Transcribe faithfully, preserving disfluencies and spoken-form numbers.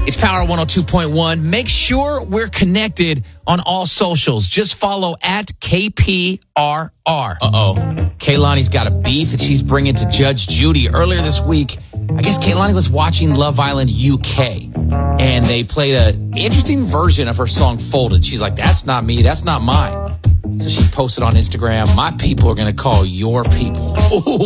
It's Power one oh two point one. Make sure we're connected on all socials. Just follow at K P R R. Uh-oh. Kaylani's got a beef that she's bringing to Judge Judy. Earlier this week, I guess Kaylani was watching Love Island U K, and they played an interesting version of her song Folded. She's like, that's not me. That's not mine. So she posted on Instagram, my people are going to call your people. Ooh.